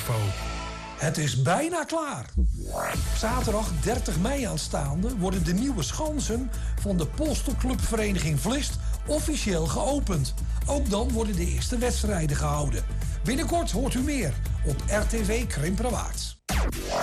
info. Het is bijna klaar. Zaterdag 30 mei aanstaande worden de nieuwe schansen van de Postelclubvereniging Vlist officieel geopend. Ook dan worden de eerste wedstrijden gehouden. Binnenkort hoort u meer op RTV Krimperwaard.